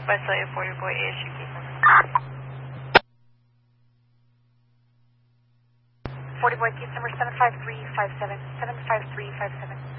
Westlake 40 boy ASU case number. 40 boy case number 75357, 75357.